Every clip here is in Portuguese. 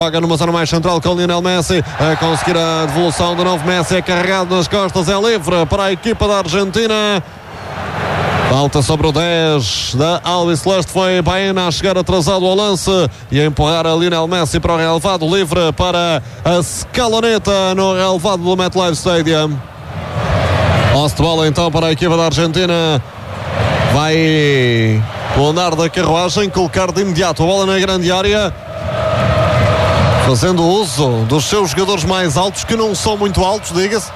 Joga numa zona mais central com o Lionel Messi a conseguir a devolução de novo. Messi é carregado nas costas, é livre para a equipa da Argentina. Falta sobre o 10 da Albiceleste. Foi Baena a chegar atrasado ao lance e a empurrar a Lionel Messi para o relevado, livre para a Scaloneta no relevado do MetLife Stadium. Posse de bola então para a equipa da Argentina. Vai o andar da carruagem colocar de imediato a bola na grande área, fazendo uso dos seus jogadores mais altos, que não são muito altos, diga-se.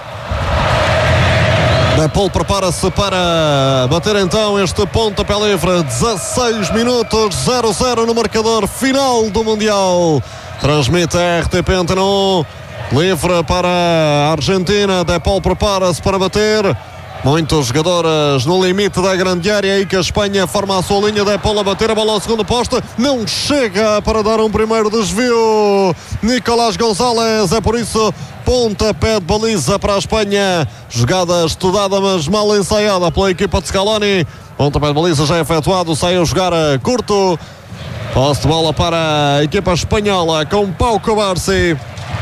De Paul prepara-se para bater então este pontapé livre. 16 minutos, 0-0 no marcador final do Mundial. Transmite a RTP Antena 1. Livre para a Argentina. De Paul prepara-se para bater. Muitos jogadores no limite da grande área, aí que a Espanha forma a sua linha. De Paul a bater a bola ao segundo poste, não chega para dar um primeiro desvio. Nicolás González, é por isso pontapé de baliza para a Espanha. Jogada estudada, mas mal ensaiada pela equipa de Scaloni. Pontapé de baliza já efetuado, sai a jogar a curto. Posse de bola para a equipa espanhola com Pau Cubarsí.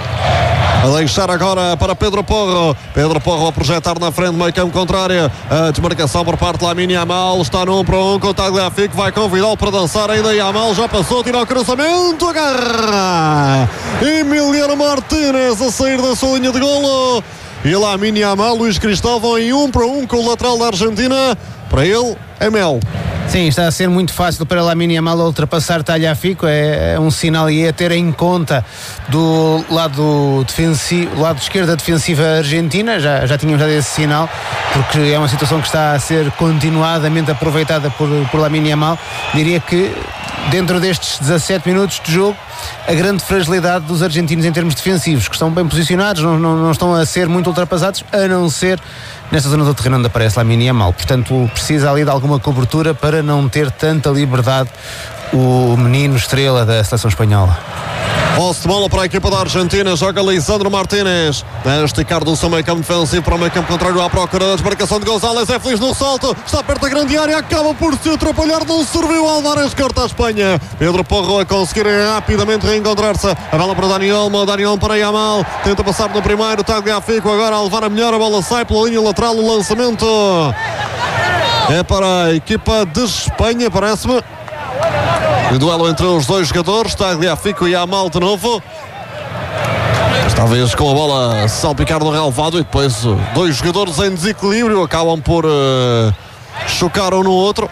A deixar agora para Pedro Porro. Pedro Porro a projetar na frente, meio campo contrário. A desmarcação por parte de Lamine Yamal. Está no 1 para 1 com o Tagliafico. Vai convidá-lo para dançar. Ainda Yamal já passou, tira o cruzamento. Agarra Emiliano Martínez a sair da sua linha de golo. E Lamine Yamal, Luís Cristóvão em 1 para 1 com o lateral da Argentina. Para ele é mel. Sim, está a ser muito fácil para Lamine Yamal ultrapassar Tagliafico. É um sinal e é ter em conta do lado defensivo, lado esquerda defensiva argentina. Já tínhamos dado esse sinal, porque é uma situação que está a ser continuadamente aproveitada por Lamine Yamal. Diria que dentro destes 17 minutos de jogo, a grande fragilidade dos argentinos em termos defensivos, que estão bem posicionados, não estão a ser muito ultrapassados, a não ser nesta zona do terreno onde aparece Lamine Yamal. Portanto, precisa ali de alguma cobertura para não ter tanta liberdade o menino estrela da seleção espanhola. Posse de bola para a equipa da Argentina. Joga Lisandro Martínez a esticar do seu meio campo defensivo para o meio campo contrário à procura da desmarcação de González. É feliz no salto, está perto da grande área, acaba por se atrapalhar, não serviu. Álvares corta a Espanha. Pedro Porro a conseguir rapidamente reencontrar-se. A bola para Dani Olmo, Dani Olmo para Yamal, tenta passar no primeiro. Tagliafico agora a levar a melhor, a bola sai pela linha lateral. O lançamento é para a equipa de Espanha, parece-me. O duelo entre os dois jogadores, Tagliafico e Yamal de novo. Talvez com a bola salpicar no relevado e depois dois jogadores em desequilíbrio acabam por chocar um no outro.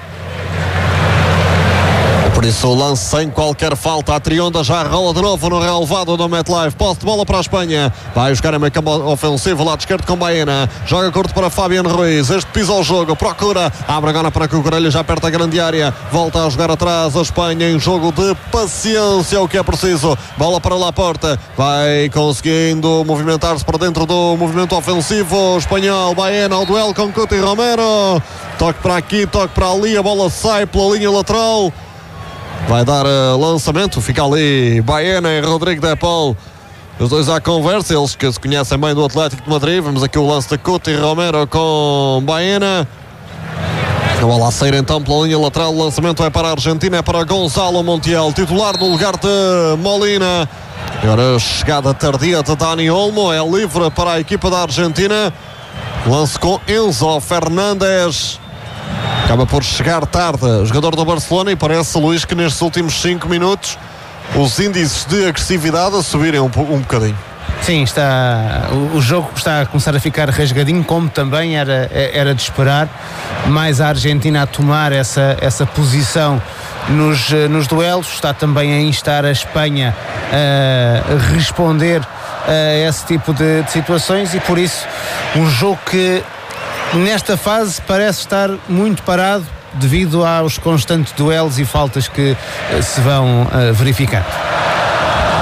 Por isso o lance sem qualquer falta. A Trionda já rola de novo no relevado do MetLife. Posse de bola para a Espanha. Vai jogar em meio campo ofensivo, lado esquerdo com Baena. Joga curto para Fabián Ruiz. Este pisa o jogo, procura. Abre agora para Cucurella, já perto da grande área. Volta a jogar atrás a Espanha em jogo de paciência, o que é preciso. Bola para Laporta. Vai conseguindo movimentar-se para dentro do movimento ofensivo espanhol. Baena ao duelo com Couto e Romero. Toque para aqui, toque para ali. A bola sai pela linha lateral. Vai dar lançamento, fica ali Baena e Rodrigo De Paul, os dois à conversa, eles que se conhecem bem do Atlético de Madrid. Vemos aqui o lance de Couto e Romero com Baena. A bola a sair então pela linha lateral. O lançamento é para a Argentina, é para Gonzalo Montiel, titular no lugar de Molina. Agora chegada tardia de Dani Olmo, é livre para a equipa da Argentina. Lance com Enzo Fernandes. Acaba por chegar tarde o jogador do Barcelona e parece, Luís, que nestes últimos 5 minutos os índices de agressividade a subirem um bocadinho. Sim, o jogo está a começar a ficar rasgadinho, como também era de esperar. Mais a Argentina a tomar essa posição nos duelos. Está também a instar a Espanha a responder a esse tipo de situações, e por isso um jogo que nesta fase parece estar muito parado devido aos constantes duelos e faltas que se vão verificar.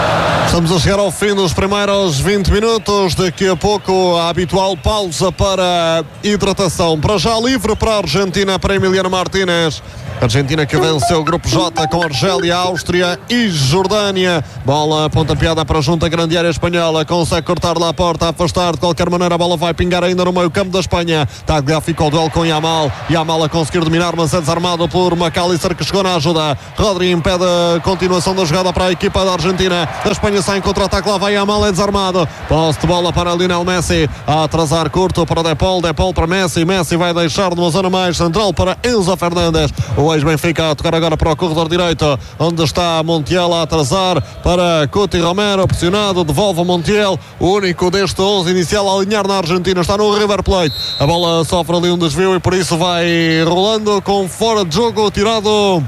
Estamos a chegar ao fim dos primeiros 20 minutos. Daqui a pouco a habitual pausa para hidratação. Para já livre para a Argentina, para Emiliano Martínez. Argentina que venceu o grupo J com Argélia, Áustria e Jordânia. Bola pontapeada para junto à grande área espanhola. Consegue cortar lá a porta, afastar. De qualquer maneira a bola vai pingar ainda no meio campo da Espanha. Tagliafico ao duelo com Yamal. Yamal a conseguir dominar, mas é desarmado por McAllister, que chegou na ajuda. Rodri impede a continuação da jogada para a equipa da Argentina. A Espanha sai em contra-ataque, lá vai Yamal, é desarmado. Posse de bola para Lionel Messi. A atrasar curto para De Paul para Messi. Messi vai deixar numa zona mais central para Enzo Fernandes. O ex-Benfica a tocar agora para o corredor direito, onde está Montiel a atrasar para Couto e Romero, pressionado, devolve a Montiel, o único deste 11 inicial a alinhar na Argentina, está no River Plate. A bola sofre ali um desvio e por isso vai rolando com fora de jogo, tirado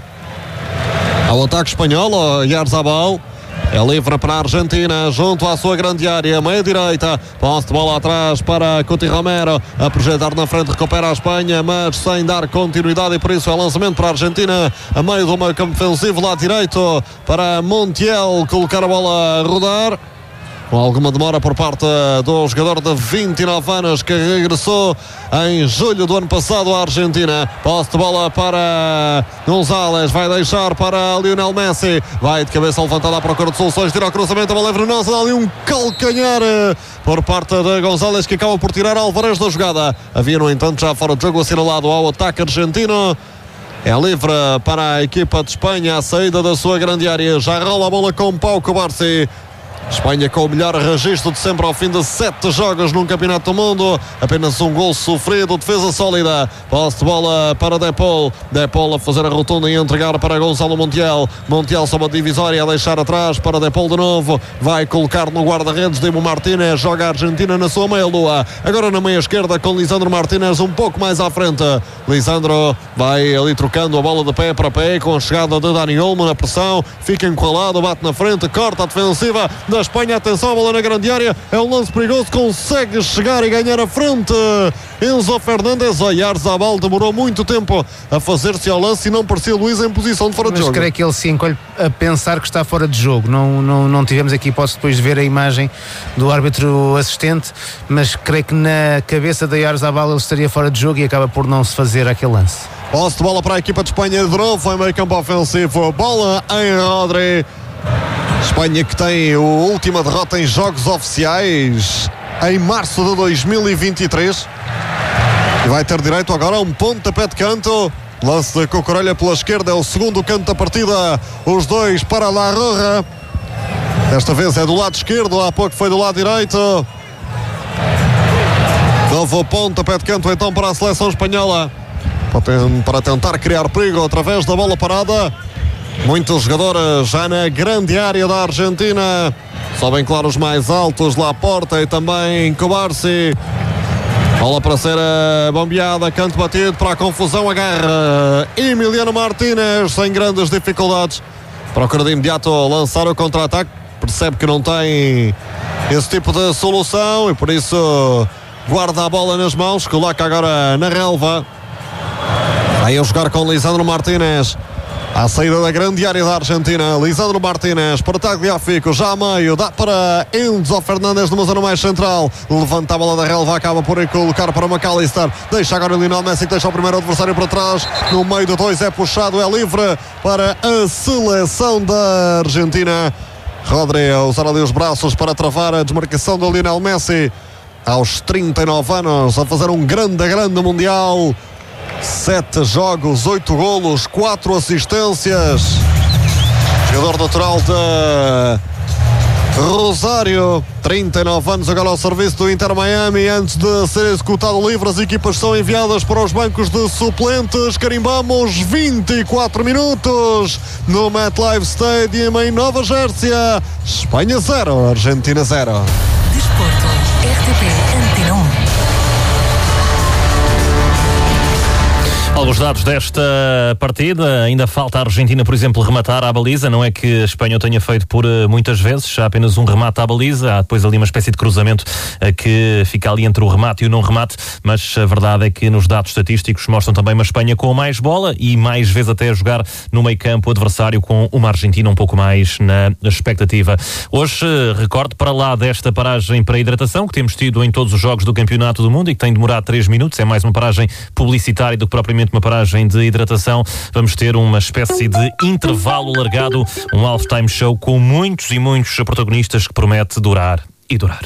ao ataque espanhol, Yarzabal. É livre para a Argentina, junto à sua grande área, meia-direita. Posse de bola atrás para Couto e Romero. A projetar na frente, recupera a Espanha, mas sem dar continuidade. E por isso é lançamento para a Argentina, a meio do meio campo defensivo, lado direito, para Montiel colocar a bola a rodar. Com alguma demora por parte do jogador de 29 anos que regressou em julho do ano passado à Argentina. Posse de bola para González, vai deixar para Lionel Messi, vai de cabeça levantada à procura de soluções, tira o cruzamento, a bola é venenosa, dá ali um calcanhar por parte de González, que acaba por tirar Álvarez da jogada. Havia no entanto já fora de jogo assinalado ao ataque argentino. É livre para a equipa de Espanha, a saída da sua grande área, já rola a bola com Pau Cubarsí. Espanha com o melhor registro de sempre ao fim de 7 jogos num campeonato do mundo, apenas um gol sofrido, defesa sólida. Posse de bola para De Paul a fazer a rotunda e entregar para Gonçalo Montiel. Montiel sob a divisória a deixar atrás para De Paul de novo, vai colocar no guarda-redes Dibu Martínez, joga a Argentina na sua meia-lua, agora na meia esquerda com Lisandro Martínez um pouco mais à frente. Lisandro vai ali trocando a bola de pé para pé com a chegada de Dani Olmo na pressão, fica encurralado, bate na frente, corta a defensiva da Espanha, atenção, a bola na grande área, é um lance perigoso, consegue chegar e ganhar a frente Enzo Fernandes. Yarzabal demorou muito tempo a fazer-se ao lance e não parecia Luís em posição de fora de jogo. Mas creio que ele se encolhe a pensar que está fora de jogo. Não tivemos aqui hipótese depois de ver a imagem do árbitro assistente, mas creio que na cabeça da Yarzabal ele estaria fora de jogo e acaba por não se fazer aquele lance. Posse de bola para a equipa de Espanha, de novo foi meio campo ofensivo, bola em Rodri. Espanha que tem a última derrota em jogos oficiais em março de 2023 e vai ter direito agora a um pontapé de canto. Lance de Cucurella pela esquerda, é o segundo canto da partida, os dois para La Roja. Desta vez é do lado esquerdo, há pouco foi do lado direito. Novo pontapé de canto então para a seleção espanhola, para tentar criar perigo através da bola parada. Muitos jogadores já na grande área da Argentina, sobem claro os mais altos, Laporta e também Cubarsí. Bola para ser bombeada, canto batido para a confusão, agarra Emiliano Martínez sem grandes dificuldades, procura de imediato lançar o contra-ataque, percebe que não tem esse tipo de solução e por isso guarda a bola nas mãos, coloca agora na relva, vai a jogar com Lisandro Martínez. À saída da grande área da Argentina, Lisandro Martínez para Tagliafico, já a meio, dá para Enzo Fernandes numa zona mais central, levanta a bola da relva, acaba por colocar para McAllister, deixa agora o Lionel Messi que deixa o primeiro adversário para trás, no meio de dois é puxado, é livre para a seleção da Argentina. Rodri a usar ali os braços para travar a desmarcação do Lionel Messi, aos 39 anos, a fazer um grande Mundial. 7 jogos, 8 golos, 4 assistências. Jogador natural de Rosário, 39 anos, agora ao serviço do Inter Miami. Antes de ser executado livre, as equipas são enviadas para os bancos de suplentes. Carimbamos 24 minutos no MetLife Stadium em Nova Jersey. Espanha 0, Argentina 0. Desporto, RTP Antena 1. Alguns dados desta partida. Ainda falta a Argentina, por exemplo, rematar à baliza. Não é que a Espanha o tenha feito por muitas vezes. Há apenas um remate à baliza. Há depois ali uma espécie de cruzamento que fica ali entre o remate e o não remate. Mas a verdade é que nos dados estatísticos mostram também uma Espanha com mais bola e mais vezes até a jogar no meio campo adversário, com uma Argentina um pouco mais na expectativa. Hoje, recordo, para lá desta paragem para a hidratação que temos tido em todos os jogos do Campeonato do Mundo e que tem demorado 3 minutos. É mais uma paragem publicitária do que propriamente uma paragem de hidratação. Vamos ter uma espécie de intervalo alargado, um halftime show com muitos e muitos protagonistas que promete durar e durar.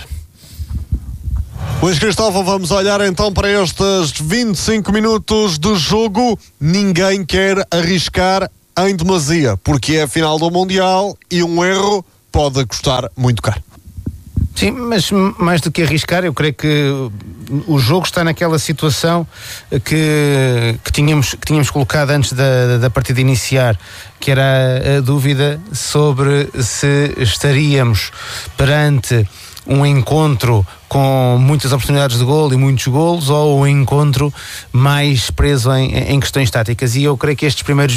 Luís Cristóvão, vamos olhar então para estes 25 minutos de jogo. Ninguém quer arriscar em demasia, porque é a final do Mundial e um erro pode custar muito caro. Sim, mas mais do que arriscar, eu creio que o jogo está naquela situação que tínhamos colocado antes da partida iniciar, que era a dúvida sobre se estaríamos perante um encontro com muitas oportunidades de golo e muitos golos, ou um encontro mais preso em questões táticas. E eu creio que estes primeiros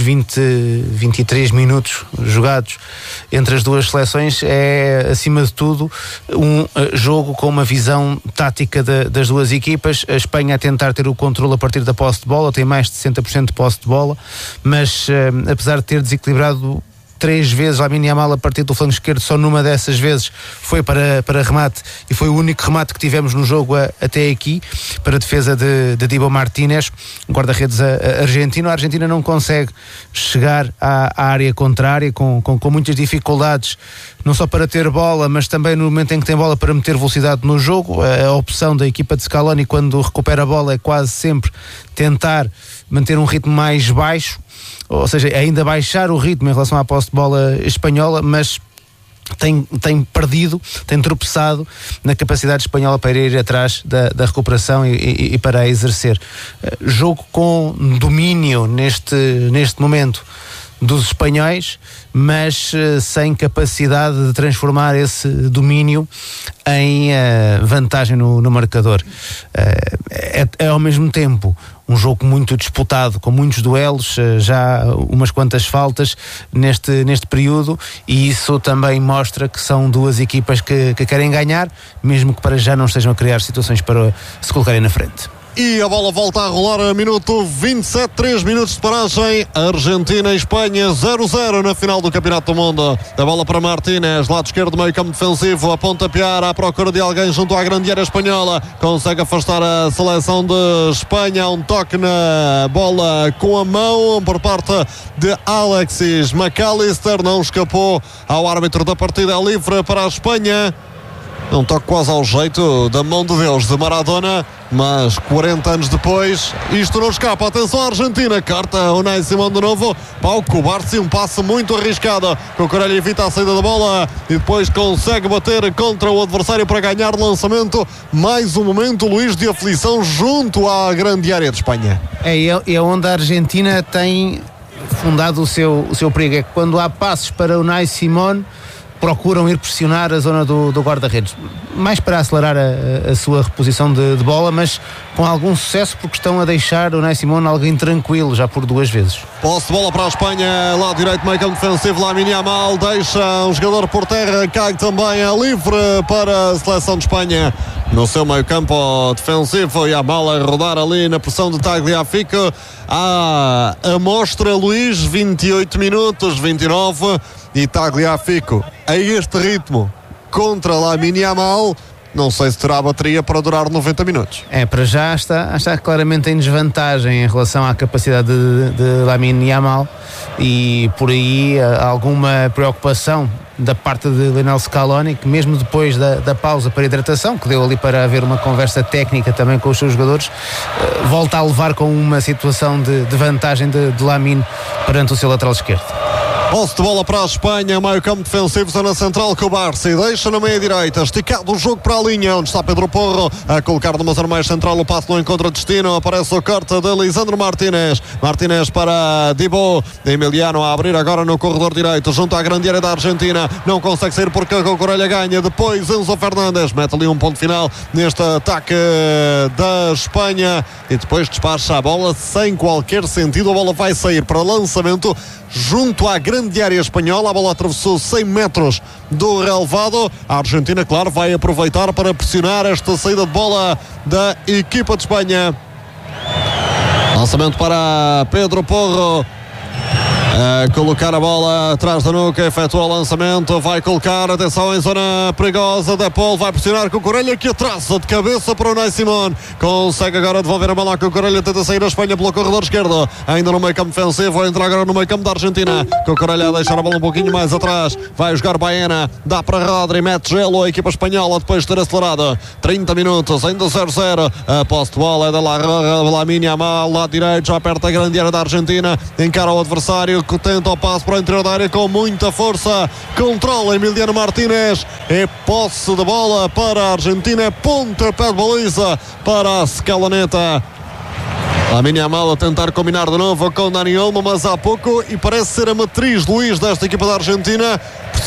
23 minutos jogados entre as duas seleções é, acima de tudo, um jogo com uma visão tática das duas equipas. A Espanha a tentar ter o controle a partir da posse de bola, tem mais de 60% de posse de bola, mas apesar de ter desequilibrado 3 vezes Lamine Yamal a partir do flanco esquerdo, só numa dessas vezes foi para remate, e foi o único remate que tivemos no jogo até aqui, para a defesa de Dibu Martínez, guarda-redes argentino. A Argentina não consegue chegar à área contrária, com muitas dificuldades, não só para ter bola, mas também no momento em que tem bola para meter velocidade no jogo. A opção da equipa de Scaloni, quando recupera a bola, é quase sempre tentar manter um ritmo mais baixo, ou seja, ainda baixar o ritmo em relação à posse de bola espanhola, mas tem perdido, tem tropeçado na capacidade espanhola para ir atrás da recuperação e para a exercer. Jogo com domínio neste momento dos espanhóis, mas sem capacidade de transformar esse domínio em vantagem no marcador. É ao mesmo tempo um jogo muito disputado, com muitos duelos, já umas quantas faltas neste período, e isso também mostra que são duas equipas que querem ganhar, mesmo que para já não estejam a criar situações para se colocarem na frente. E a bola volta a rolar a minuto 27, 3 minutos de paragem. Argentina e Espanha 0-0 na final do Campeonato do Mundo. A bola para Martínez, lado esquerdo, meio campo defensivo, a pontapear à procura de alguém junto à grande área espanhola. Consegue afastar a seleção de Espanha. Um toque na bola com a mão por parte de Alexis McAllister. Não escapou ao árbitro da partida, livre para a Espanha. Um toque quase ao jeito da mão de Deus de Maradona, mas 40 anos depois isto não escapa. Atenção à Argentina, carta Unai Simón de novo, Pau Cubarsí, um passe muito arriscado, que o Corelli evita a saída da bola e depois consegue bater contra o adversário para ganhar lançamento. Mais um momento, Luís, de aflição junto à grande área de Espanha. É onde a Argentina tem fundado o seu perigo, é que quando há passos para Unai Simón, procuram ir pressionar a zona do guarda-redes, mais para acelerar a sua reposição de bola, mas com algum sucesso, porque estão a deixar o Unai Simón alguém tranquilo já por 2 vezes. Posse de bola para a Espanha, lado direito, meio campo defensivo, Lamine Yamal deixa um jogador por terra, cai também, é livre para a seleção de Espanha. No seu meio campo defensivo, Yamal a rodar ali na pressão de Tagliafico. A amostra, Luís, 28 minutos, 29, e Tagliafico a este ritmo contra Lamine Yamal, não sei se terá bateria para durar 90 minutos. Para já está claramente em desvantagem em relação à capacidade de Lamine Yamal, e por aí alguma preocupação da parte de Lionel Scaloni, que mesmo depois da pausa para hidratação, que deu ali para haver uma conversa técnica também com os seus jogadores, volta a levar com uma situação de vantagem de Lamine perante o seu lateral esquerdo. Posse de bola para a Espanha, meio campo defensivo, zona central com o Barça, deixa na meia direita, esticado o jogo para a linha, onde está Pedro Porro a colocar numa zona mais central, o passo não encontra destino, aparece o corte de Lisandro Martínez para Dibo, Emiliano a abrir agora no corredor direito, junto à grande área da Argentina, não consegue sair porque o Corelha ganha, depois Enzo Fernandes mete ali um ponto final neste ataque da Espanha e depois despacha a bola sem qualquer sentido, a bola vai sair para lançamento junto à grande área espanhola, a bola atravessou 100 metros do relvado, a Argentina, claro, vai aproveitar para pressionar esta saída de bola da equipa de Espanha. Lançamento para Pedro Porro, colocar a bola atrás da nuca, efetua o lançamento, vai colocar, atenção em zona perigosa, De Paul vai pressionar com o Corelha, que atrasa de cabeça para o Unai Simón, consegue agora devolver a bola com o Corelha, tenta sair a Espanha pelo corredor esquerdo, ainda no meio campo defensivo, vai entrar agora no meio campo da Argentina, com o Corelha a deixar a bola um pouquinho mais atrás, vai jogar Baena, dá para Rodri, mete gelo a equipa espanhola depois de ter acelerado, 30 minutos, ainda 0-0, a posse de bola é da Lamine Yamal, lado direito, já aperta a grande área da Argentina, encara o adversário, que tenta o passo para o interior da área com muita força, controla Emiliano Martínez, é posse de bola para a Argentina, pontapé de baliza para a Scaloneta. Lamine Yamal a tentar combinar de novo com Dani Olmo, mas há pouco, e parece ser a matriz, Luís, desta equipa da Argentina,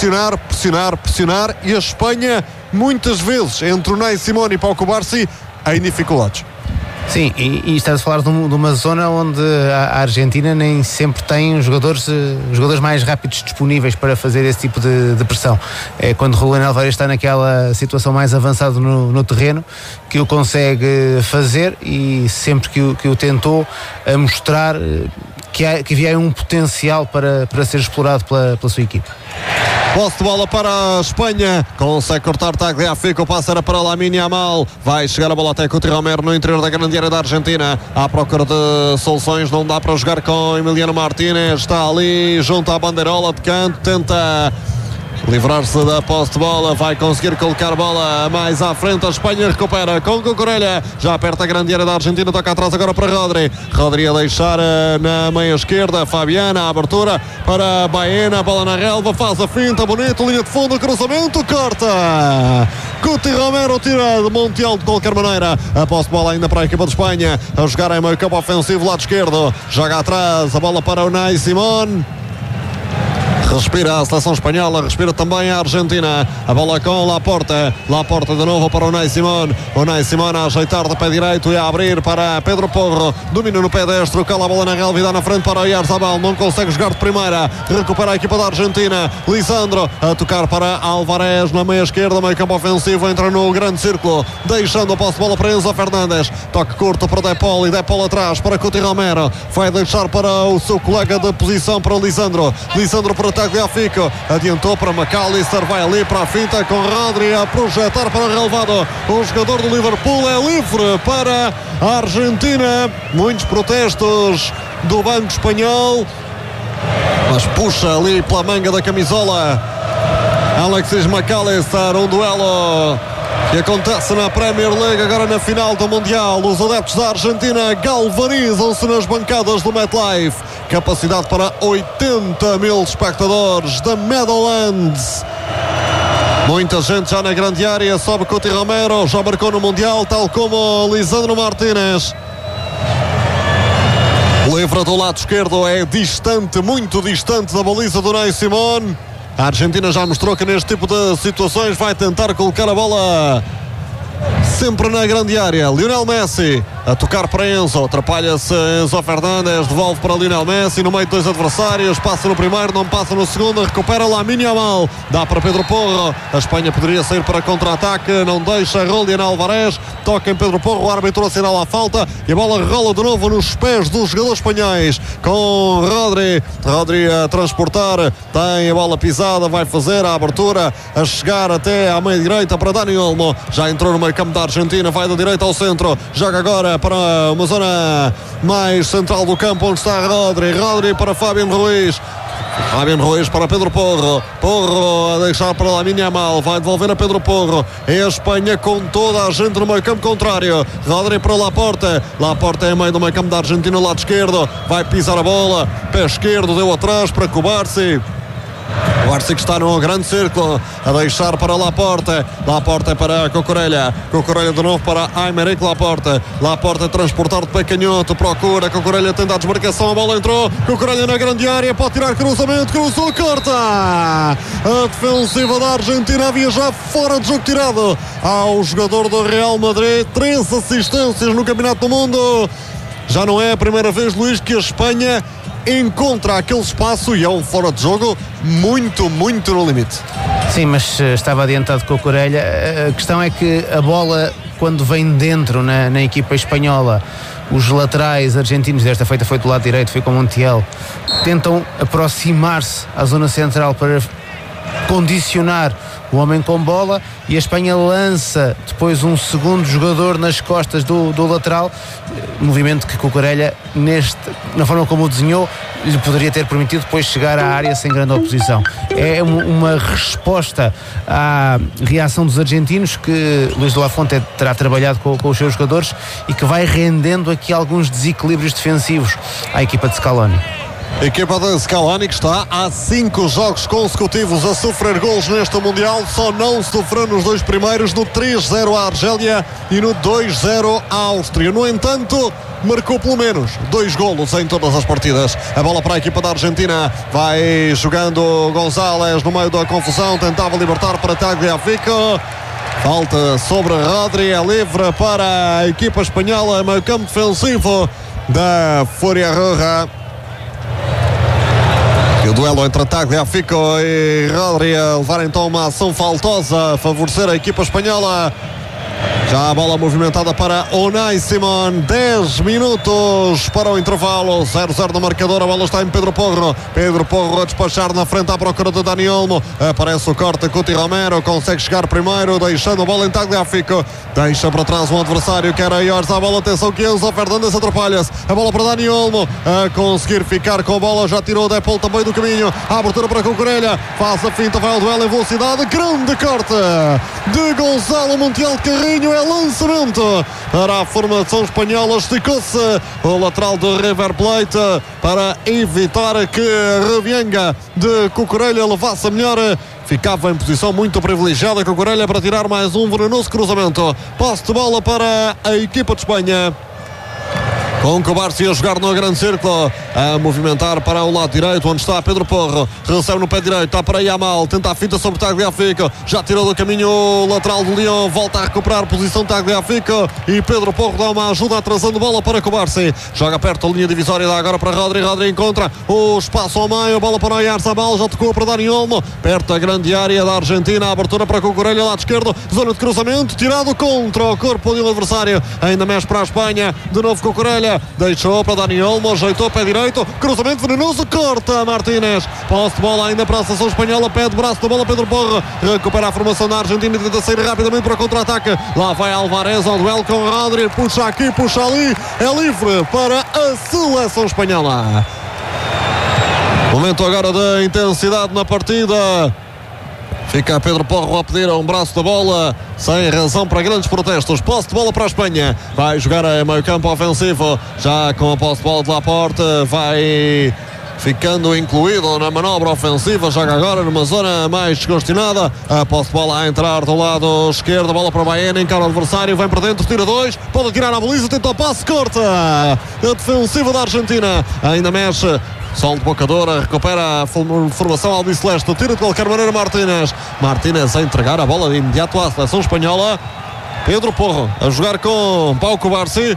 pressionar, e a Espanha muitas vezes entre o Unai Simón e Pau Cubarsí em dificuldades. Sim, e estás a falar de uma zona onde a Argentina nem sempre tem os jogadores mais rápidos disponíveis para fazer esse tipo de pressão. É quando Julián Álvarez está naquela situação mais avançada no terreno que o consegue fazer, e sempre que o tentou, a mostrar que havia um potencial para ser explorado pela sua equipe. Posse de bola para a Espanha, consegue cortar Tagliafico, o passe era para Lamine Yamal, vai chegar a bola até Cuti Romero no interior da grande área da Argentina, à procura de soluções, não dá para jogar com Emiliano Martínez, está ali junto à bandeirola de canto, tenta livrar-se da posse de bola, vai conseguir colocar a bola mais à frente, a Espanha recupera com Cucurella, já aperta a grande área da Argentina, toca atrás agora para Rodri a deixar na meia esquerda, Fabiana, a abertura para Baena, bola na relva, faz a finta, bonito, linha de fundo, cruzamento, corta! Cuti Romero tira de Montiel de qualquer maneira, a posse de bola ainda para a equipa de Espanha, a jogar em meio campo ofensivo, lado esquerdo, joga atrás, a bola para o Unai Simón. Respira a seleção espanhola, respira também a Argentina, a bola com Laporta de novo para o Unai Simón a ajeitar de pé direito e a abrir para Pedro Porro, domina no pé destro, cala a bola na relva e dá na frente para o Oyarzabal, não consegue jogar de primeira, recupera a equipa da Argentina, Lisandro a tocar para Álvarez na meia esquerda, meio campo ofensivo, entra no grande círculo, deixando a posse de bola para Enzo Fernandes, toque curto para De Paul e De Paul atrás para Cuti Romero, vai deixar para o seu colega de posição, para Lisandro para Tagliafico, adiantou para McAllister, vai ali para a finta com Rodri a projetar para o relvado, o jogador do Liverpool é livre para a Argentina, muitos protestos do banco espanhol, mas puxa ali pela manga da camisola Alexis McAllister, um duelo que acontece na Premier League, agora na final do Mundial. Os adeptos da Argentina galvanizam-se nas bancadas do MetLife. Capacidade para 80 mil espectadores da Meadowlands. Muita gente já na grande área, sobe Cuti Romero, já marcou no Mundial, tal como Lisandro Martínez. Livre do lado esquerdo, é distante, muito distante da baliza do Unai Simón. A Argentina já mostrou que neste tipo de situações vai tentar colocar a bola sempre na grande área. Lionel Messi a tocar para Enzo, atrapalha-se Enzo Fernandes, devolve para Lionel Messi no meio de dois adversários, passa no primeiro, não passa no segundo, recupera Lamine Yamal, dá para Pedro Porro, a Espanha poderia sair para contra-ataque, não deixa Julián Álvarez, toca em Pedro Porro, o árbitro assinala a falta e a bola rola de novo nos pés dos jogadores espanhóis, com Rodri a transportar, tem a bola pisada, vai fazer a abertura, a chegar até à meia direita para Dani Olmo, já entrou no meio campo da Argentina, vai da direita ao centro, joga agora para uma zona mais central do campo onde está Rodri para Fabián Ruiz, Fabián Ruiz para Pedro Porro. Porro a deixar para Lamine Yamal. Vai devolver a Pedro Porro. É a Espanha com toda a gente no meio campo contrário. Rodri para Laporte. Laporte é meio do meio campo da Argentina, lado esquerdo. Vai pisar a bola. Pé esquerdo, deu atrás para Cubarsí. Cubarsí que está no grande círculo a deixar para Laporte. Laporte para Cucurella. Cucurella de novo para Aymeric Laporte. Laporte a transportar de pé canhoto. Procura. Cucurella tenta a desmarcação. A bola entrou. Cucurella na grande área. Pode tirar cruzamento. Cruzou. Corta. A defensiva da Argentina havia já fora de jogo tirado ao jogador do Real Madrid. 3 assistências no Campeonato do Mundo. Já não é a primeira vez, Luís, que a Espanha encontra aquele espaço e é um fora de jogo muito no limite. Sim, mas estava adiantado com a Cucurella. A questão é que a bola, quando vem dentro na equipa espanhola, os laterais argentinos, desta feita foi do lado direito, foi com o Montiel, tentam aproximar-se à zona central para condicionar o homem com bola, e a Espanha lança depois um segundo jogador nas costas do lateral, movimento que Cucurella, na forma como o desenhou, lhe poderia ter permitido depois chegar à área sem grande oposição. É uma resposta à reação dos argentinos que Luís de la Fuente terá trabalhado com os seus jogadores e que vai rendendo aqui alguns desequilíbrios defensivos à equipa de Scaloni. A equipa de Scaloni que está há 5 jogos consecutivos a sofrer golos neste Mundial, só não sofreu nos 2 primeiros, no 3-0 à Argélia e no 2-0 à Áustria. No entanto, marcou pelo menos 2 golos em todas as partidas. A bola para a equipa da Argentina, vai jogando González no meio da confusão, tentava libertar para Tagliafico. Falta sobre Rodri, é livre para a equipa espanhola, meio campo defensivo da Fúria Roja. E o duelo entre Tagliafico e Rodri a levar então uma ação faltosa a favorecer a equipa espanhola. Já a bola movimentada para Unai Simón. 10 minutos para o intervalo. 0-0 no marcador. A bola está em Pedro Porro. Pedro Porro a despachar na frente à procura de Dani Olmo. Aparece o corte. Cuti Romero consegue chegar primeiro, deixando a bola em Tagliafico. Deixa para trás um adversário que era Iores. A bola, atenção que Enzo Fernandes atrapalha-se. A bola para Dani Olmo a conseguir ficar com a bola. Já tirou o Depol também do caminho. A abertura para Cucurella. Faz a finta, vai ao duelo em velocidade. Grande corte de Gonzalo Montiel de Carrinho. É lançamento para a formação espanhola. Esticou-se o lateral do River Plate para evitar que a Revienga de Cucurella levasse a melhor. Ficava em posição muito privilegiada Cucurella para tirar mais um venenoso cruzamento. Posse de bola para a equipa de Espanha, com Cubarsí a jogar no grande círculo, a movimentar para o lado direito, onde está Pedro Porro. Recebe no pé direito, está para Yamal, tenta a fita sobre Tagliafico, já tirou do caminho o lateral do Lyon, volta a recuperar a posição Tagliafico e Pedro Porro dá uma ajuda atrasando bola para Cubarsí. Joga perto da linha divisória, dá agora para Rodri. Rodri encontra o espaço ao meio, bola para Oyarzabal, já tocou para Dani Olmo, perto da grande área da Argentina, a abertura para Cucurella, lado esquerdo, zona de cruzamento, tirado contra o corpo de um adversário, ainda mexe para a Espanha, de novo Cucurella. Deixou para Dani Olmo, ajeitou pé direito, cruzamento venenoso, corta Martínez. Posse de bola ainda para a seleção espanhola, pé de braço da bola Pedro Porro, recupera a formação da Argentina e tenta sair rapidamente para o contra-ataque. Lá vai Alvarez ao duelo com Rodri, puxa aqui, puxa ali, é livre para a seleção espanhola. Momento agora da intensidade na partida. Fica Pedro Porro a pedir um braço da bola, sem razão para grandes protestos. Posse de bola para a Espanha. Vai jogar a meio campo ofensivo, já com a posse de bola de Laporte. Vai ficando incluído na manobra ofensiva. Joga agora numa zona mais descongestionada. A posse de bola a entrar do lado esquerdo. Bola para Baena, encara o adversário, vem para dentro, tira 2. Pode tirar a baliza, tenta o passe, corta. A defensiva da Argentina ainda mexe. Sol de bocadora, recupera a formação albiceleste, tira de qualquer maneira Martínez a entregar a bola de imediato à seleção espanhola. Pedro Porro a jogar com Pau Cubarsí.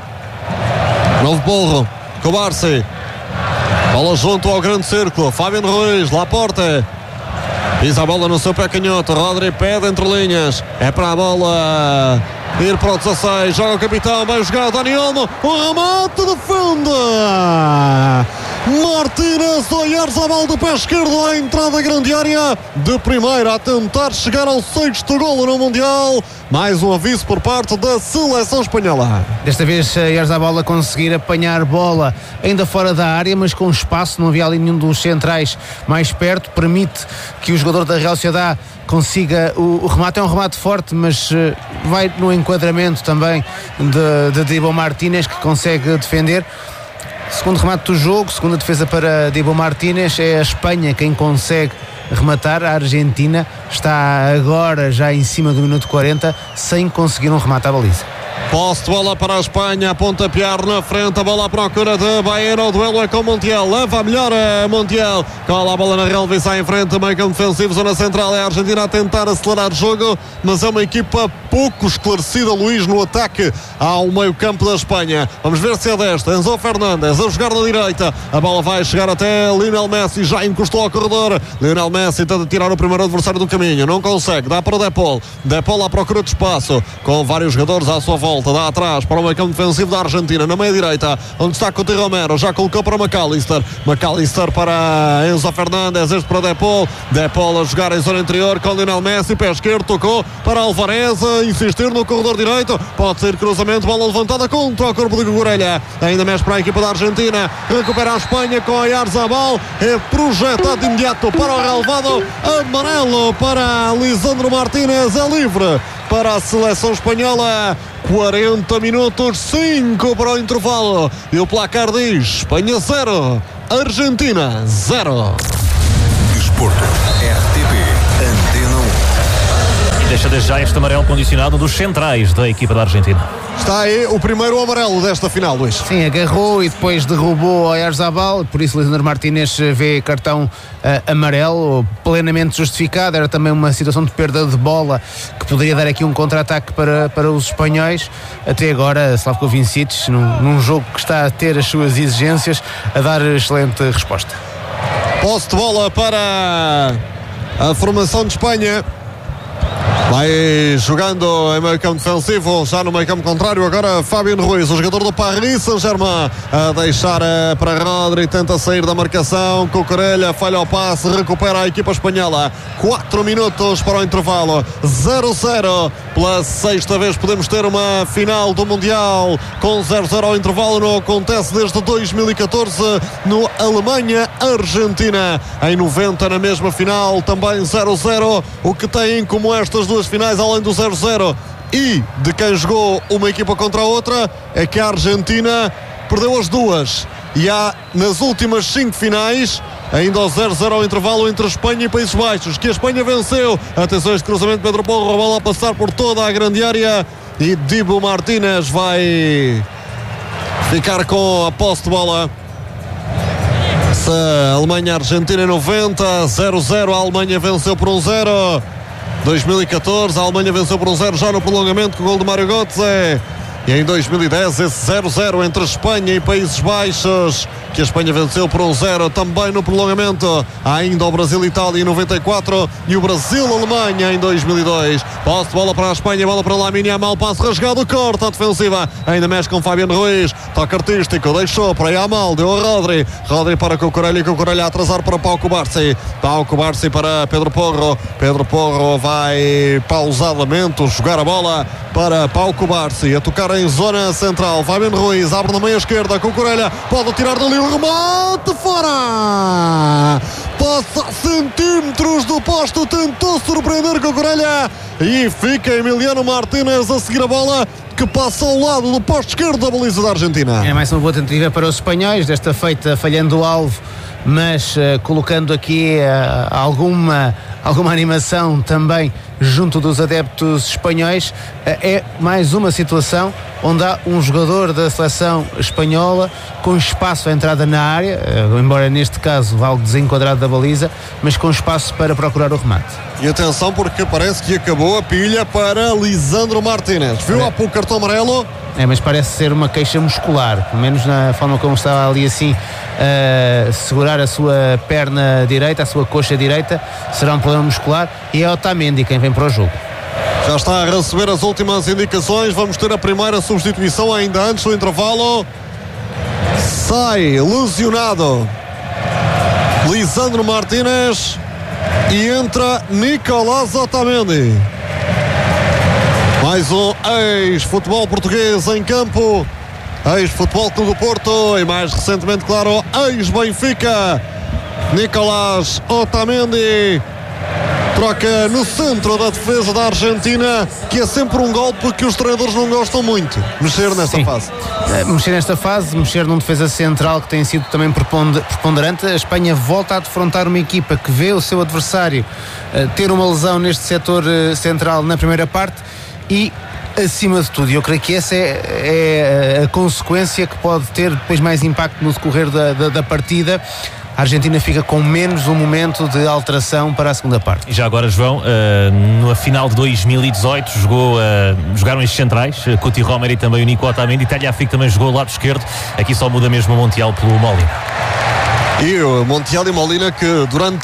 Novo Porro, Cubarsí, bola junto ao grande círculo. Fabián Ruiz, Laporte pisa a bola no seu pé canhoto. Rodri pede entre linhas, é para a bola ir para o 16, joga o capitão, vai jogar Dani Olmo, o remate de fundo. Martínez, Oyarzabal do pé esquerdo, à entrada grande área de primeira, a tentar chegar ao 6º golo no Mundial. Mais um aviso por parte da seleção espanhola. Desta vez Oyarzabal a conseguir apanhar bola ainda fora da área, mas com espaço, não havia ali nenhum dos centrais mais perto, permite que o jogador da Real Sociedad consiga o remate. É um remate forte, mas vai no enquadramento também de Dibu Martínez, que consegue defender. Segundo remate do jogo, segunda defesa para Dibu Martínez. É a Espanha quem consegue rematar. A Argentina está agora já em cima do minuto 40 sem conseguir um remate à baliza. Posse de bola para a Espanha, pontapear na frente, a bola à procura de Baena, o duelo é com Montiel, leva a melhor a Montiel, cola a bola na relva e sai em frente, meio campo defensivo, zona central, é a Argentina a tentar acelerar o jogo, mas é uma equipa pouco esclarecida, Luís, no ataque ao meio campo da Espanha. Vamos ver se é desta. Enzo Fernandes a jogar na direita, a bola vai chegar até Lionel Messi, já encostou ao corredor, Lionel Messi tenta tirar o primeiro adversário do caminho, não consegue, dá para o Depol à procura de espaço, com vários jogadores à sua volta, dá atrás para o meio campo defensivo da Argentina, na meia direita, onde está Coutinho Romero, já colocou para McAllister para Enzo Fernandes, este para Depol a jogar em zona interior com Lionel Messi, pé esquerdo, tocou para Alvarez, a insistir no corredor direito, pode ser cruzamento, bola levantada contra o corpo de Cucurella, ainda mexe para a equipa da Argentina, recupera a Espanha com Oyarzabal, é projetado de imediato para o relvado, amarelo para Lisandro Martínez, é livre para a seleção espanhola. 40 minutos, 5 para o intervalo e o placar diz Espanha 0, Argentina 0. Desporto, RTP, Antena 1. E deixa desde já este amarelo condicionado dos centrais da equipa da Argentina. Está aí o primeiro amarelo desta final, Luís. Sim, agarrou e depois derrubou Oyarzabal, por isso Lisandro Martínez vê cartão amarelo, plenamente justificado. Era também uma situação de perda de bola que poderia dar aqui um contra-ataque para os espanhóis. Até agora, Slavko Vincic, num jogo que está a ter as suas exigências, a dar excelente resposta. Posse de bola para a formação de Espanha. Vai jogando em meio campo defensivo, já no meio campo contrário, agora Fabián Ruiz, o jogador do Paris Saint-Germain, a deixar para Rodri, tenta sair da marcação, Cucurella falha o passe, recupera a equipa espanhola. 4 minutos para o intervalo, 0-0, pela sexta vez podemos ter uma final do Mundial com 0-0 ao intervalo, não acontece desde 2014 no Alemanha-Argentina, em 90 na mesma final, também 0-0, o que tem como estas duas finais, além do 0-0 e de quem jogou uma equipa contra a outra, é que a Argentina perdeu as duas e há nas últimas 5 finais ainda o 0-0 ao intervalo entre Espanha e Países Baixos, que a Espanha venceu. Atenção a este cruzamento, Pedro Porro, a bola a passar por toda a grande área e Dibu Martínez vai ficar com a posse de bola. Alemanha-Argentina em 90, 0-0, a Alemanha venceu por 1-0. 2014, a Alemanha venceu por 1-0 já no prolongamento com o gol de Mário Götze. E em 2010 esse 0-0 entre Espanha e Países Baixos, que a Espanha venceu por 1-0 também no prolongamento. Há ainda o Brasil-Itália em 94 e o Brasil-Alemanha em 2002. Posse de bola para a Espanha, bola para Lamine Yamal, passe rasgado, corta a defensiva, ainda mexe com Fabián Ruiz, toque artístico, deixou para Yamal, deu a Rodri para Cucurella e Cucurella a atrasar para Pau Cubarsí para Pedro Porro vai pausadamente jogar a bola para Pau Cubarsí, a tocar em zona central, Fabián Ruiz abre na meia esquerda, Cucurella pode tirar dali o remate, fora, passa a centímetros do posto, tentou surpreender Cucurella e fica Emiliano Martínez a seguir a bola que passa ao lado do posto esquerdo da baliza da Argentina. É mais uma boa tentativa para os espanhóis, desta feita falhando o alvo, mas colocando aqui alguma animação também junto dos adeptos espanhóis. É mais uma situação onde há um jogador da seleção espanhola com espaço à entrada na área, embora neste caso algo desenquadrado da baliza, mas com espaço para procurar o remate. E atenção, porque parece que acabou a pilha para Lisandro Martínez. Viu há pouco cartão amarelo? Mas parece ser uma queixa muscular, pelo menos na forma como estava ali assim segurar a sua perna direita, a sua coxa direita, será um problema muscular e é Otamendi quem vem para o jogo. Já está a receber as últimas indicações, vamos ter a primeira substituição ainda antes do intervalo. Sai lesionado Lisandro Martínez e entra Nicolás Otamendi. Mais um ex-futebol português em campo, ex-futebol Clube do Porto e mais recentemente, claro, ex-Benfica. Nicolás Otamendi troca no centro da defesa da Argentina, que é sempre um golpe que os treinadores não gostam muito, mexer nesta fase. Mexer num defesa central que tem sido também preponderante. A Espanha volta a defrontar uma equipa que vê o seu adversário ter uma lesão neste setor central na primeira parte e, acima de tudo, eu creio que essa é a consequência que pode ter depois mais impacto no decorrer da partida. A Argentina fica com menos um momento de alteração para a segunda parte. E já agora, João, na final de 2018 jogaram estes centrais, Coutinho Romero e também o Nico Otamendi. Tagliafico também jogou ao lado esquerdo. Aqui só muda mesmo o Montiel pelo Molina. E o Montiel e Molina, que durante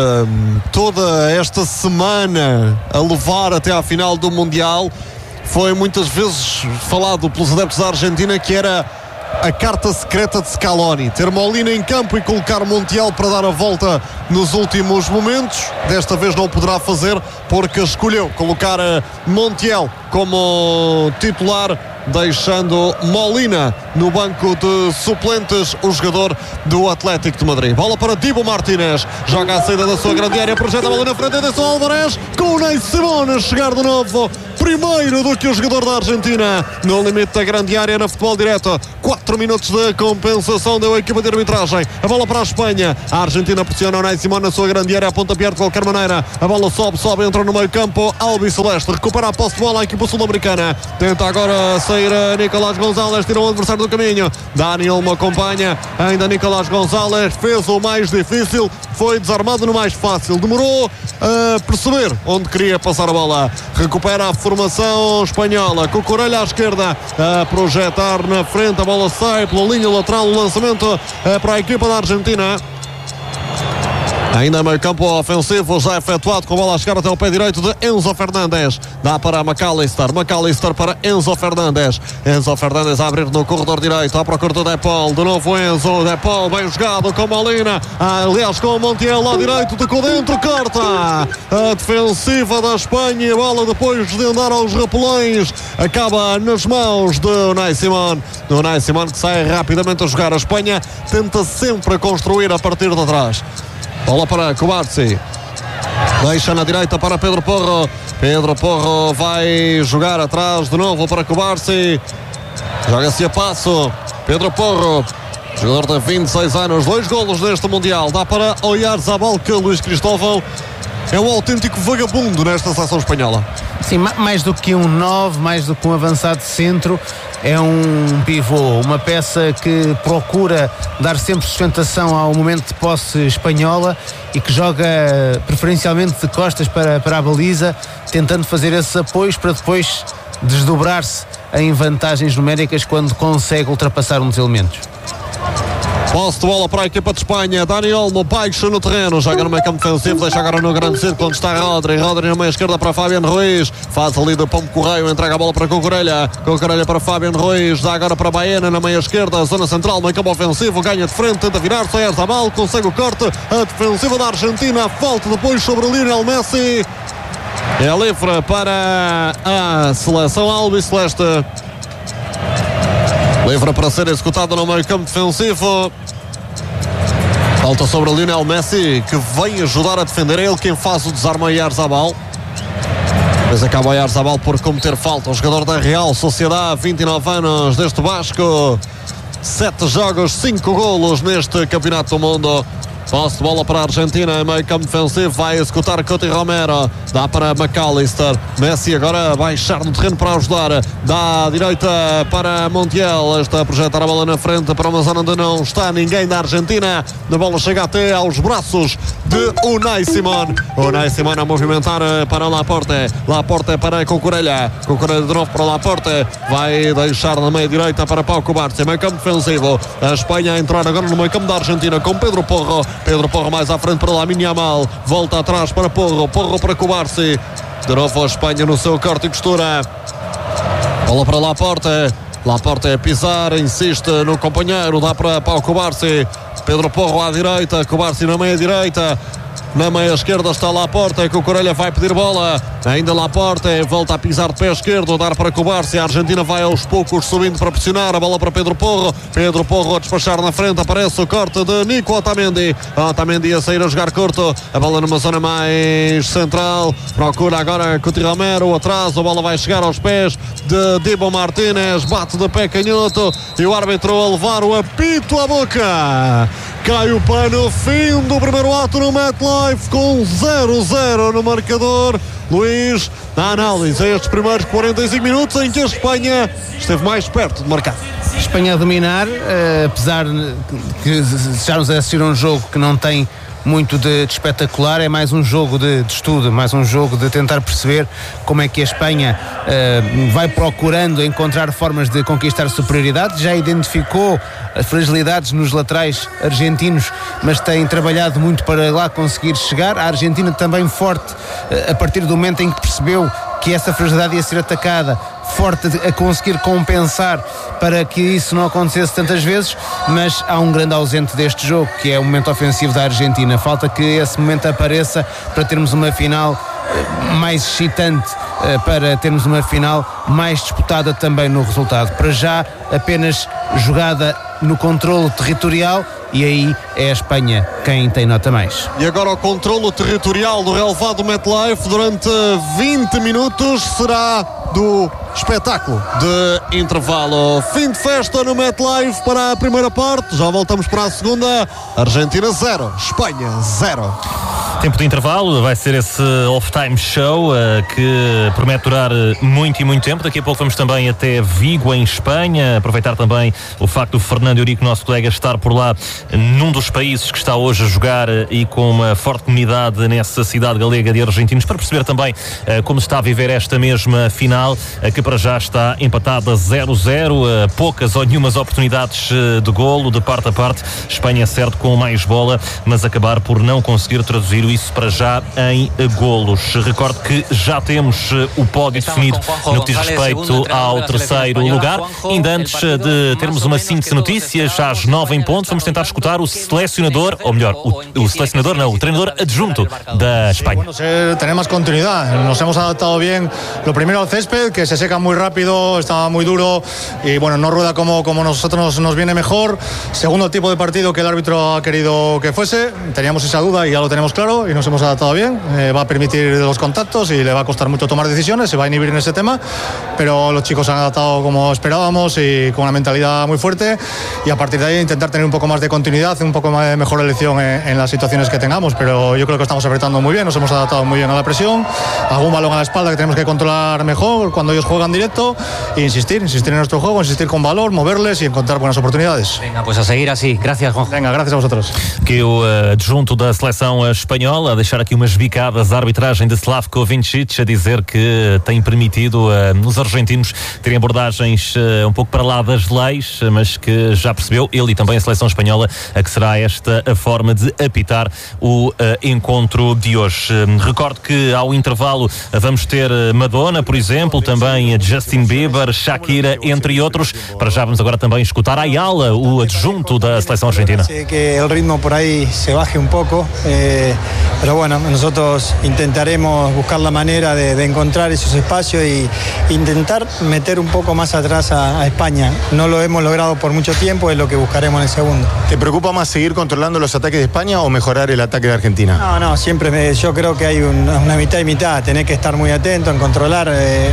toda esta semana a levar até à final do Mundial, foi muitas vezes falado pelos adeptos da Argentina que era a carta secreta de Scaloni, ter Molina em campo e colocar Montiel para dar a volta nos últimos momentos. Desta vez não poderá fazer porque escolheu colocar Montiel como titular, deixando Molina no banco de suplentes, o jogador do Atlético de Madrid. Bola para Dibu Martínez, joga a saída da sua grande área, projeta a bola na frente, Edson Álvarez, com o Ney Simón a chegar de novo, primeiro do que o jogador da Argentina, no limite da grande área, na Futebol Direto. 4 minutos de compensação deu a equipa de arbitragem. A bola para a Espanha, a Argentina pressiona o Ney Simón na sua grande área, a pontapé de qualquer maneira, a bola sobe, entra no meio campo, Albiceleste recupera a posse de bola a equipa sul-americana, tenta agora sair Nicolás González, tira o adversário do caminho, Dani Olmo acompanha, ainda Nicolás González, fez o mais difícil, foi desarmado no mais fácil, demorou a perceber onde queria passar a bola, recupera a formação espanhola, Cucurella à esquerda, a projetar na frente, a bola sai pela linha lateral, o lançamento para a equipa da Argentina. Ainda meio campo ofensivo já efetuado, com a bola a chegar até o pé direito de Enzo Fernandes. Dá para McAllister para Enzo Fernandes. Enzo Fernandes a abrir no corredor direito, à procura do Depol. De novo Enzo, Depol bem jogado com Molina. Aliás, com o Montiel lá direito, tocou dentro, corta. A defensiva da Espanha, a bola depois de andar aos repelões acaba nas mãos do Ney Simón. Do Ney Simón, que sai rapidamente a jogar. A Espanha tenta sempre construir a partir de trás. Bola para Cubarsí, deixa na direita para Pedro Porro. Pedro Porro vai jogar atrás de novo para Cubarsí, joga-se a passo. Pedro Porro, jogador de 26 anos, 2 golos neste Mundial. Dá para Oyarzabal, que Luís Cristóvão é um autêntico vagabundo nesta seleção espanhola. Sim, mais do que um 9, mais do que um avançado de centro, é um pivô, uma peça que procura dar sempre sustentação ao momento de posse espanhola e que joga preferencialmente de costas para a baliza, tentando fazer esses apoios para depois desdobrar-se em vantagens numéricas quando consegue ultrapassar um dos elementos. Posse de bola para a equipa de Espanha. Dani Olmo baixa no terreno, joga no meio campo defensivo, deixa agora no grande círculo onde está Rodri na meia esquerda para Fabián Ruiz, faz ali do Pombo Correio, entrega a bola para Cucurella para Fabián Ruiz, dá agora para Baena na meia esquerda, zona central, meio campo ofensivo, ganha de frente, tenta virar-se, Oyarzabal consegue o corte, a defensiva da Argentina, falta depois sobre Lionel Messi, é livre para a seleção albiceleste. Livre para ser executado no meio campo defensivo. Falta sobre o Lionel Messi, que vem ajudar a defender. É ele quem faz o desarme a Oyarzabal. Depois acaba Oyarzabal por cometer falta. O jogador da Real Sociedade, 29 anos, deste Vasco. 7 jogos, 5 golos neste Campeonato do Mundo. Posse de bola para a Argentina, meio campo defensivo, vai executar Coutinho Romero, dá para McAllister, Messi agora a baixar no terreno para ajudar, dá à direita para Montiel, está a projetar a bola na frente para uma zona onde não está ninguém da Argentina, a bola chega até aos braços de Unai Simón. Unai Simón a movimentar para Laporte para Cucurella de novo para Laporte, vai deixar na meia direita para Pau Cubarsí, meio campo defensivo, a Espanha a entrar agora no meio campo da Argentina com Pedro Porro mais à frente para Lamine Yamal, volta atrás para Porro para Cubarsí, de novo a Espanha no seu corte e costura, bola para Laporte, Laporte a pisar, insiste no companheiro, dá para o Cubarsí. Pedro Porro à direita, Cubarsí na meia direita. Na meia esquerda está Laporte, que o Corelha vai pedir bola. Ainda Laporte, volta a pisar de pé esquerdo, dar para Cubarsí. A Argentina vai aos poucos subindo para pressionar. A bola para Pedro Porro. Pedro Porro a despachar na frente. Aparece o corte de Nico Otamendi. Otamendi a sair a jogar curto. A bola numa zona mais central. Procura agora Couti Romero. Atrás, a bola vai chegar aos pés de Dibu Martínez. Bate de pé canhoto. E o árbitro a levar o apito à boca. Cai o pano, fim do primeiro ato no MetLife com 0-0 no marcador. Luís, na análise a estes primeiros 45 minutos em que a Espanha esteve mais perto de marcar. Espanha a dominar, apesar de estarmos a assistir a um jogo que não tem muito de espetacular, é mais um jogo de estudo, mais um jogo de tentar perceber como é que a Espanha vai procurando encontrar formas de conquistar superioridade. Já identificou as fragilidades nos laterais argentinos, mas tem trabalhado muito para lá conseguir chegar. A Argentina também forte, a partir do momento em que percebeu que essa fragilidade ia ser atacada, forte a conseguir compensar para que isso não acontecesse tantas vezes, mas há um grande ausente deste jogo, que é o momento ofensivo da Argentina. Falta que esse momento apareça para termos uma final mais excitante, para termos uma final mais disputada também no resultado. Para já, apenas jogada no controlo territorial, e aí é a Espanha quem tem nota mais. E agora o controlo territorial do relevado MetLife durante 20 minutos será do espetáculo de intervalo. Fim de festa no MetLife para a primeira parte. Já voltamos para a segunda. Argentina 0, Espanha 0. Tempo de intervalo, vai ser esse off-time show que promete durar muito e muito tempo. Daqui a pouco vamos também até Vigo, em Espanha, aproveitar também o facto do Fernando Eurico, nosso colega, estar por lá num dos países que está hoje a jogar e com uma forte comunidade nessa cidade galega de argentinos, para perceber também como está a viver esta mesma final, que para já está empatada 0-0, poucas ou nenhumas oportunidades de golo de parte a parte. Espanha, certo, com mais bola, mas acabar por não conseguir traduzir isso para já em golos. Recordo que já temos o pódio definido no que diz respeito ao terceiro lugar. Ainda antes de termos uma síntese de notícias, às 9 em ponto, vamos tentar escutar o selecionador, ou melhor, o selecionador não, o treinador adjunto da Espanha. Tener más continuidad. Nos hemos adaptado bien, lo primero al césped, que se seca muy rápido, está muy duro y bueno, no rueda como nosotros nos viene mejor. Segundo, el tipo de partido que el árbitro ha querido que fuese. Teníamos esa duda y ya lo tenemos claro y nos hemos adaptado bien. Va a permitir los contactos y le va a costar mucho tomar decisiones, se va a inhibir en ese tema, pero los chicos se han adaptado como esperábamos y con una mentalidad muy fuerte, y a partir de ahí intentar tener un poco más de continuidad, un poco más de mejor elección en las situaciones que tengamos, pero yo creo que estamos apretando muy bien, nos hemos adaptado muy bien a la presión, algún balón a la espalda que tenemos que controlar mejor cuando ellos juegan directo, e insistir en nuestro juego, insistir con valor, moverles y encontrar buenas oportunidades. Venga, pues a seguir así. Gracias, Juan. Venga, gracias a vosotros. Que o adjunto da seleção espanhola a deixar aqui umas bicadas à arbitragem de Slavko Vincic, a dizer que tem permitido os argentinos terem abordagens um pouco para lá das leis, mas que já percebeu, ele e também a seleção espanhola, que será esta a forma de apitar o encontro de hoje. Recordo que ao intervalo vamos ter Madonna, por exemplo, também Justin Bieber, Shakira, entre outros. Para já vamos agora também escutar Ayala, o adjunto da seleção argentina. Que el ritmo por ahí se baje un poco, pero bueno, nosotros intentaremos buscar la manera de encontrar esos espacios y intentar meter un poco más atrás a España. No lo hemos logrado por mucho tiempo, es lo que buscaremos en el segundo. ¿Te preocupa más seguir controlando los ataques de España o mejorar el ataque de Argentina? No, siempre yo creo que hay una mitad y mitad. Tenés que estar muy atento en controlar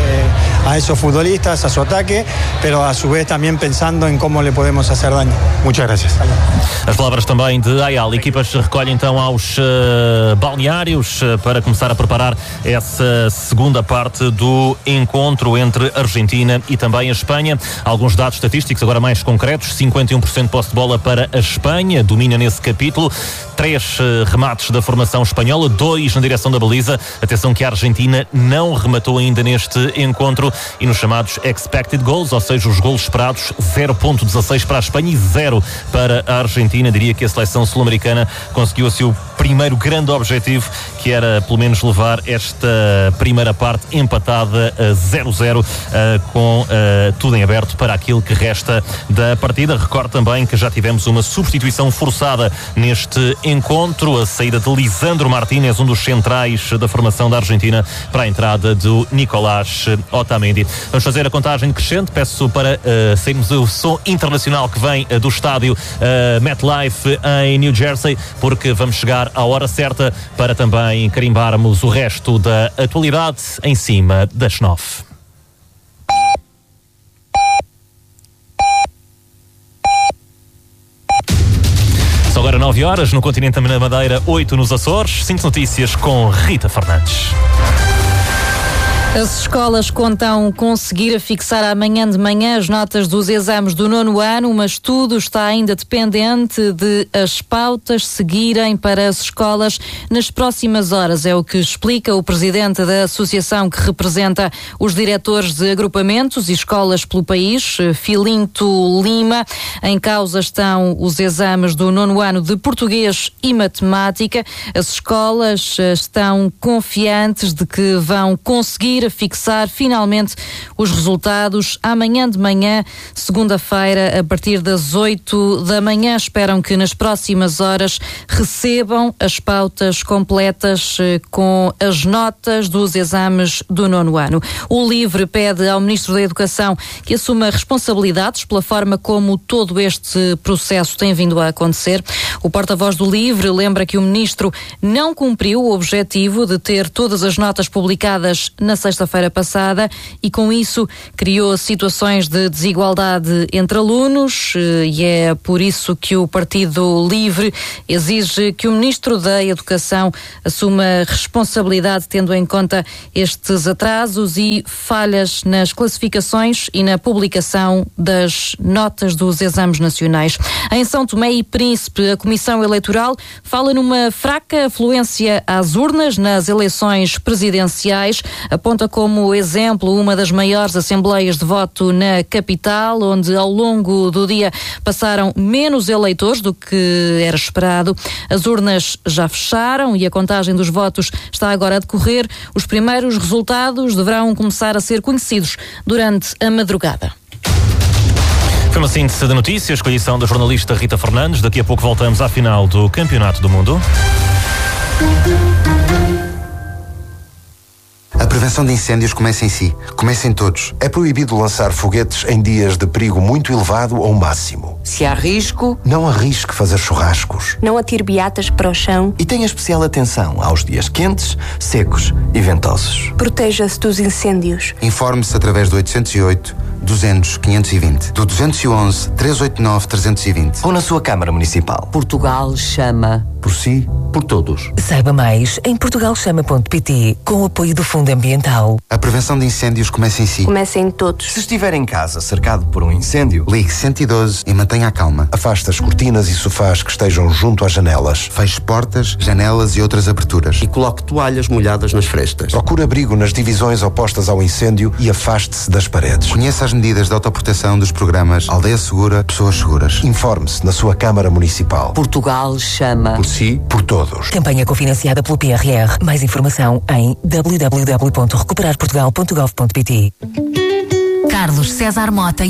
a esos futbolistas, a su ataque, pero a su vez también pensando en cómo le podemos hacer daño. Muchas gracias. As palavras também de Ayala. Equipas recolhem então aos balneários para começar a preparar essa segunda parte do encontro entre Argentina e também a Espanha. Alguns dados estatísticos agora mais concretos: 51% de posse de bola para a Espanha, domina nesse capítulo. 3 remates da formação espanhola, 2 na direção da baliza. Atenção que a Argentina não rematou ainda neste encontro. mundo, e nos chamados expected goals, ou seja, os golos esperados, 0.16 para a Espanha e 0 para a Argentina. Diria que a seleção sul-americana conseguiu assim o primeiro grande objetivo, que era pelo menos levar esta primeira parte empatada a 0-0, com tudo em aberto para aquilo que resta da partida. Recordo também que já tivemos uma substituição forçada neste encontro, a saída de Lisandro Martínez, um dos centrais da formação da Argentina, para a entrada do Nicolás Otamendi. Vamos fazer a contagem crescente. Peço para sairmos o som internacional que vem do estádio MetLife em New Jersey, porque vamos chegar à hora certa para também carimbarmos o resto da atualidade em cima das 9. São agora 9 horas no continente da Madeira, 8 nos Açores. 5 notícias com Rita Fernandes. As escolas contam conseguir fixar amanhã de manhã as notas dos exames do 9º ano, mas tudo está ainda dependente de as pautas seguirem para as escolas nas próximas horas. É o que explica o presidente da associação que representa os diretores de agrupamentos e escolas pelo país, Filinto Lima. Em causa estão os exames do 9º ano de português e matemática. As escolas estão confiantes de que vão conseguir fixar finalmente os resultados amanhã de manhã, segunda-feira, a partir das 8 da manhã. Esperam que nas próximas horas recebam as pautas completas com as notas dos exames do 9º ano. O LIVRE pede ao Ministro da Educação que assuma responsabilidades pela forma como todo este processo tem vindo a acontecer. O porta-voz do LIVRE lembra que o Ministro não cumpriu o objetivo de ter todas as notas publicadas na sexta-feira passada e com isso criou situações de desigualdade entre alunos, e é por isso que o Partido Livre exige que o Ministro da Educação assuma responsabilidade, tendo em conta estes atrasos e falhas nas classificações e na publicação das notas dos exames nacionais. Em São Tomé e Príncipe, a Comissão Eleitoral fala numa fraca afluência às urnas nas eleições presidenciais. Aponta como exemplo uma das maiores assembleias de voto na capital, onde ao longo do dia passaram menos eleitores do que era esperado. As urnas já fecharam e a contagem dos votos está agora a decorrer. Os primeiros resultados deverão começar a ser conhecidos durante a madrugada. Foi uma síntese de notícias com a edição da jornalista Rita Fernandes. Daqui a pouco voltamos à final do Campeonato do Mundo. A prevenção de incêndios começa em si. Começa em todos. É proibido lançar foguetes em dias de perigo muito elevado ou máximo. Se há risco, não arrisque fazer churrascos. Não atire beatas para o chão. E tenha especial atenção aos dias quentes, secos e ventosos. Proteja-se dos incêndios. Informe-se através do 808 200 520, do 211 389 320 ou na sua Câmara Municipal. Portugal chama. Por si, por todos. Saiba mais em portugalchama.pt, com o apoio do Fundo Ambiental. A prevenção de incêndios começa em si. Começa em todos. Se estiver em casa cercado por um incêndio, ligue 112 e mantenha a calma. Afaste as cortinas e sofás que estejam junto às janelas. Feche portas, janelas e outras aberturas. E coloque toalhas molhadas nas frestas. Procure abrigo nas divisões opostas ao incêndio e afaste-se das paredes. Conheça as medidas de autoproteção dos programas Aldeia Segura, Pessoas Seguras. Informe-se na sua Câmara Municipal. Portugal chama. Por si, por todos. Campanha cofinanciada pelo PRR. Mais informação em www.recuperarportugal.gov.pt. Carlos César Mota